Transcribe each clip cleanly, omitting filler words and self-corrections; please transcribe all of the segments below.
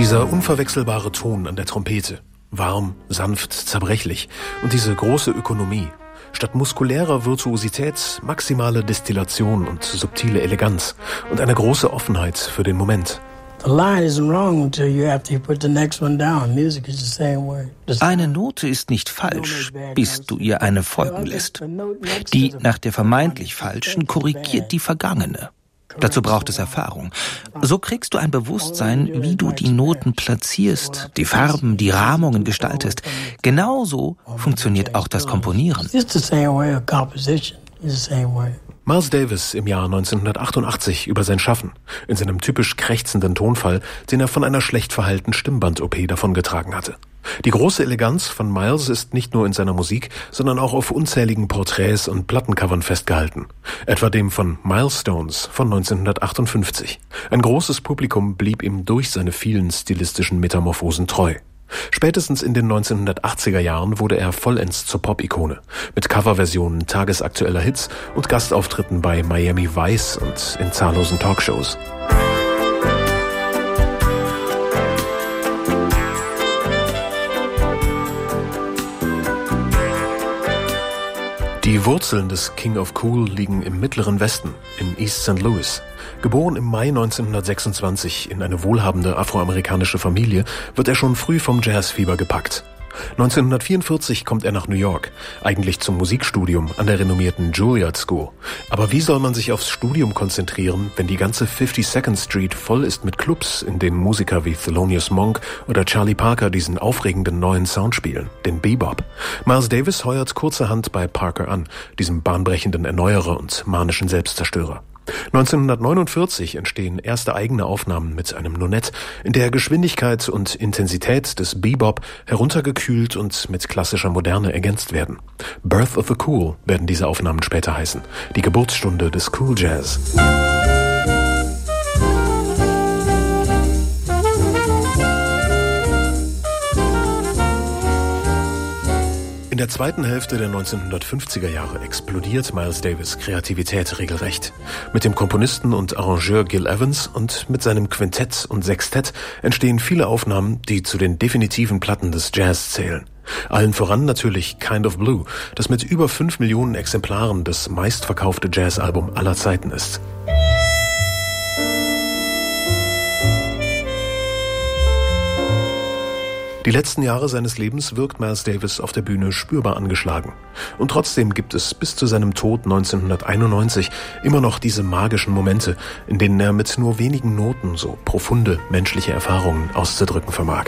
Dieser unverwechselbare Ton an der Trompete. Warm, sanft, zerbrechlich. Und diese große Ökonomie. Statt muskulärer Virtuosität maximale Destillation und subtile Eleganz. Und eine große Offenheit für den Moment. Eine Note ist nicht falsch, bis du ihr eine folgen lässt. Die nach der vermeintlich falschen korrigiert die vergangene. Dazu braucht es Erfahrung. So kriegst du ein Bewusstsein, wie du die Noten platzierst, die Farben, die Rahmungen gestaltest. Genauso funktioniert auch das Komponieren. Miles Davis im Jahr 1988 über sein Schaffen, in seinem typisch krächzenden Tonfall, den er von einer schlecht verheilten Stimmband-OP davongetragen hatte. Die große Eleganz von Miles ist nicht nur in seiner Musik, sondern auch auf unzähligen Porträts und Plattencovern festgehalten. Etwa dem von Milestones von 1958. Ein großes Publikum blieb ihm durch seine vielen stilistischen Metamorphosen treu. Spätestens in den 1980er Jahren wurde er vollends zur Pop-Ikone, mit Coverversionen tagesaktueller Hits und Gastauftritten bei Miami Vice und in zahllosen Talkshows. Die Wurzeln des King of Cool liegen im Mittleren Westen, in East St. Louis. Geboren im Mai 1926 in eine wohlhabende afroamerikanische Familie, wird er schon früh vom Jazzfieber gepackt. 1944 kommt er nach New York, eigentlich zum Musikstudium an der renommierten Juilliard School. Aber wie soll man sich aufs Studium konzentrieren, wenn die ganze 52nd Street voll ist mit Clubs, in denen Musiker wie Thelonious Monk oder Charlie Parker diesen aufregenden neuen Sound spielen, den Bebop? Miles Davis heuert kurzerhand bei Parker an, diesem bahnbrechenden Erneuerer und manischen Selbstzerstörer. 1949 entstehen erste eigene Aufnahmen mit einem Nonett, in der Geschwindigkeit und Intensität des Bebop heruntergekühlt und mit klassischer Moderne ergänzt werden. Birth of the Cool werden diese Aufnahmen später heißen, die Geburtsstunde des Cool Jazz. In der zweiten Hälfte der 1950er Jahre explodiert Miles Davis' Kreativität regelrecht. Mit dem Komponisten und Arrangeur Gil Evans und mit seinem Quintett und Sextett entstehen viele Aufnahmen, die zu den definitiven Platten des Jazz zählen. Allen voran natürlich Kind of Blue, das mit über 5 Millionen Exemplaren das meistverkaufte Jazzalbum aller Zeiten ist. Die letzten Jahre seines Lebens wirkt Miles Davis auf der Bühne spürbar angeschlagen. Und trotzdem gibt es bis zu seinem Tod 1991 immer noch diese magischen Momente, in denen er mit nur wenigen Noten so profunde menschliche Erfahrungen auszudrücken vermag.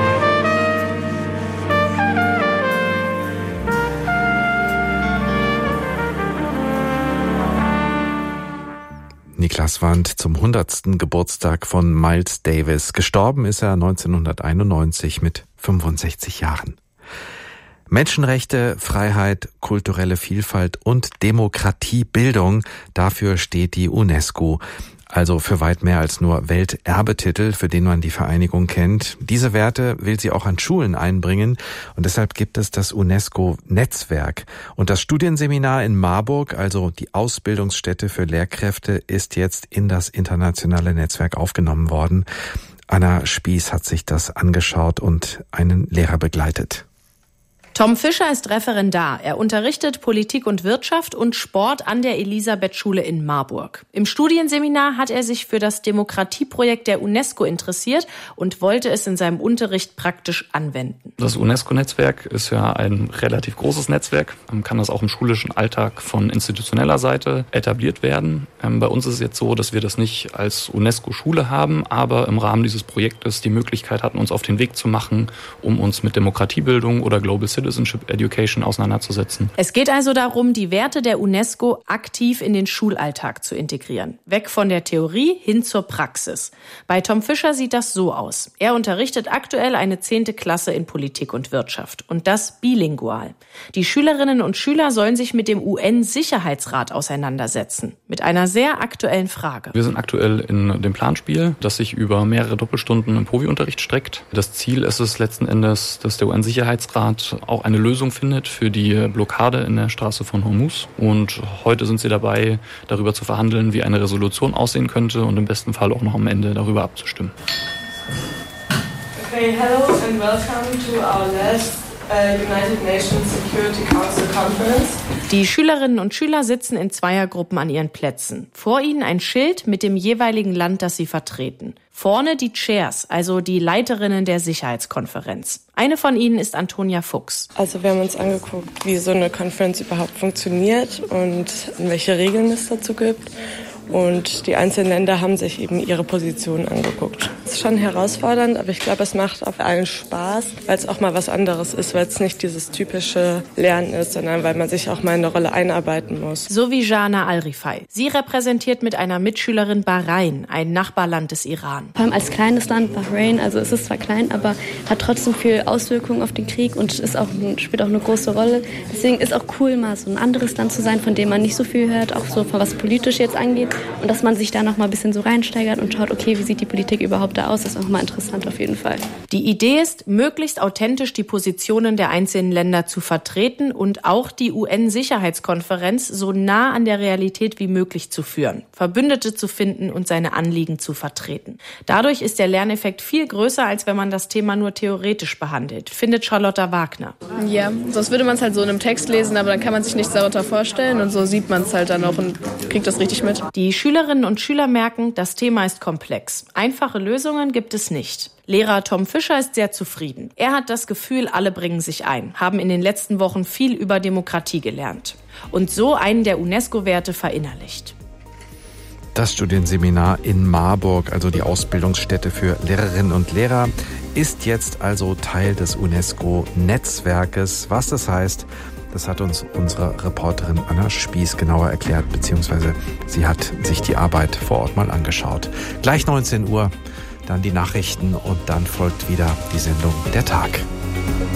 Niklas Wandt zum 100. Geburtstag von Miles Davis. Gestorben ist er 1991 mit 65 Jahren. Menschenrechte, Freiheit, kulturelle Vielfalt und Demokratiebildung, dafür steht die UNESCO. Also für weit mehr als nur Welterbetitel, für den man die Vereinigung kennt. Diese Werte will sie auch an Schulen einbringen und deshalb gibt es das UNESCO-Netzwerk. Und das Studienseminar in Marburg, also die Ausbildungsstätte für Lehrkräfte, ist jetzt in das internationale Netzwerk aufgenommen worden. Anna Spieß hat sich das angeschaut und einen Lehrer begleitet. Tom Fischer ist Referendar. Er unterrichtet Politik und Wirtschaft und Sport an der Elisabeth-Schule in Marburg. Im Studienseminar hat er sich für das Demokratieprojekt der UNESCO interessiert und wollte es in seinem Unterricht praktisch anwenden. Das UNESCO-Netzwerk ist ja ein relativ großes Netzwerk. Man kann das auch im schulischen Alltag von institutioneller Seite etabliert werden. Bei uns ist es jetzt so, dass wir das nicht als UNESCO-Schule haben, aber im Rahmen dieses Projektes die Möglichkeit hatten, uns auf den Weg zu machen, um uns mit Demokratiebildung oder Global Citizenship Education auseinanderzusetzen. Es geht also darum, die Werte der UNESCO aktiv in den Schulalltag zu integrieren. Weg von der Theorie hin zur Praxis. Bei Tom Fischer sieht das so aus. Er unterrichtet aktuell eine 10. Klasse in Politik und Wirtschaft. Und das bilingual. Die Schülerinnen und Schüler sollen sich mit dem UN-Sicherheitsrat auseinandersetzen. Mit einer sehr aktuellen Frage. Wir sind aktuell in dem Planspiel, das sich über mehrere Doppelstunden im POVI-Unterricht streckt. Das Ziel ist es letzten Endes, dass der UN-Sicherheitsrat auch eine Lösung findet für die Blockade in der Straße von Hormuz. Und heute sind sie dabei, darüber zu verhandeln, wie eine Resolution aussehen könnte und im besten Fall auch noch am Ende darüber abzustimmen. Okay, hello and welcome to our last United Nations Security Council Conference. Die Schülerinnen und Schüler sitzen in Zweiergruppen an ihren Plätzen. Vor ihnen ein Schild mit dem jeweiligen Land, das sie vertreten. Vorne die Chairs, also die Leiterinnen der Sicherheitskonferenz. Eine von ihnen ist Antonia Fuchs. Also wir haben uns angeguckt, wie so eine Konferenz überhaupt funktioniert und welche Regeln es dazu gibt. Und die einzelnen Länder haben sich eben ihre Positionen angeguckt. Es ist schon herausfordernd, aber ich glaube, es macht auf allen Spaß, weil es auch mal was anderes ist, weil es nicht dieses typische Lernen ist, sondern weil man sich auch mal in eine Rolle einarbeiten muss. So wie Jana Al-Rifai. Sie repräsentiert mit einer Mitschülerin Bahrain, ein Nachbarland des Iran. Vor allem als kleines Land Bahrain, also es ist zwar klein, aber hat trotzdem viel Auswirkungen auf den Krieg und spielt auch eine große Rolle. Deswegen ist auch cool, mal so ein anderes Land zu sein, von dem man nicht so viel hört, auch so von was politisch jetzt angeht. Und dass man sich da noch mal ein bisschen so reinsteigert und schaut, okay, wie sieht die Politik überhaupt da aus, ist auch mal interessant auf jeden Fall. Die Idee ist, möglichst authentisch die Positionen der einzelnen Länder zu vertreten und auch die UN-Sicherheitskonferenz so nah an der Realität wie möglich zu führen, Verbündete zu finden und seine Anliegen zu vertreten. Dadurch ist der Lerneffekt viel größer, als wenn man das Thema nur theoretisch behandelt, findet Charlotta Wagner. Ja, sonst würde man es halt so in einem Text lesen, aber dann kann man sich nichts darunter vorstellen und so sieht man es halt dann auch und kriegt das richtig mit. Die Schülerinnen und Schüler merken, das Thema ist komplex. Einfache Lösungen gibt es nicht. Lehrer Tom Fischer ist sehr zufrieden. Er hat das Gefühl, alle bringen sich ein, haben in den letzten Wochen viel über Demokratie gelernt und so einen der UNESCO-Werte verinnerlicht. Das Studienseminar in Marburg, also die Ausbildungsstätte für Lehrerinnen und Lehrer, ist jetzt also Teil des UNESCO-Netzwerkes. Was das heißt, das hat uns unsere Reporterin Anna Spieß genauer erklärt, beziehungsweise sie hat sich die Arbeit vor Ort mal angeschaut. Gleich 19 Uhr, dann die Nachrichten und dann folgt wieder die Sendung Der Tag.